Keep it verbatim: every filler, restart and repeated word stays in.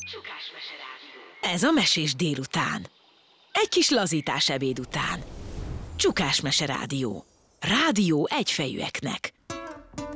Csukásmese Rádió. Ez a mesés délután. Egy kis lazítás ebéd után. Csukásmese Rádió. Rádió egyfejűeknek.